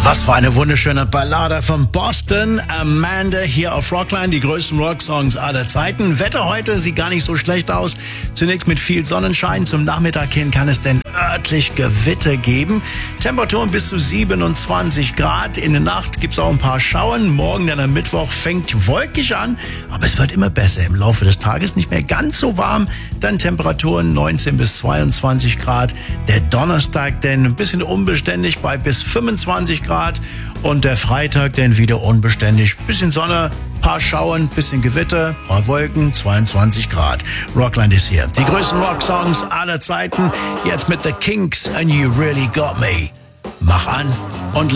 Was für eine wunderschöne Ballade von Boston. Amanda hier auf Rockline, die größten Rocksongs aller Zeiten. Wetter heute sieht gar nicht so schlecht aus. Zunächst mit viel Sonnenschein. Zum Nachmittag hin kann es denn örtlich Gewitter geben. Temperaturen bis zu 27 Grad. In der Nacht gibt es auch ein paar Schauern. Morgen, dann am Mittwoch, fängt wolkig an. Aber es wird immer besser. Im Laufe des Tages nicht mehr ganz so warm. Dann Temperaturen 19 bis 22 Grad. Der Donnerstag denn ein bisschen unbeständig bei bis 25 Grad. Und der Freitag dann wieder unbeständig. Bisschen Sonne, paar Schauern, bisschen Gewitter, paar Wolken, 22 Grad. Rockland ist hier. Die größten Rocksongs aller Zeiten. Jetzt mit The Kinks and You Really Got Me. Mach an und